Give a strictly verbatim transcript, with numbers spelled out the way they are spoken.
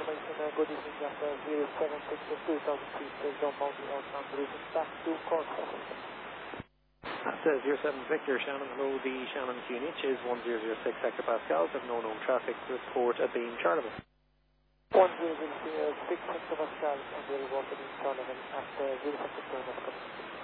information. Uh, good evening, after zero seven six two thousand feet, uh, John Mountain outbound routing back to Cornwall. That's uh, zero seven Victor Shannon. Hello, the Shannon Q N H is one zero zero six hectopascals. Have no known traffic to report a beam Charleville. one zero zero six hectopascals on the water in Charleville at uh, zero seven two.